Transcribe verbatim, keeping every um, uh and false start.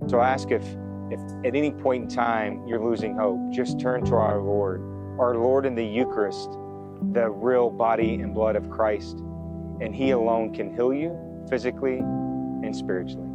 So I ask if, if at any point in time you're losing hope, just turn to our Lord, our Lord in the Eucharist, the real body and blood of Christ, and He alone can heal you physically and spiritually.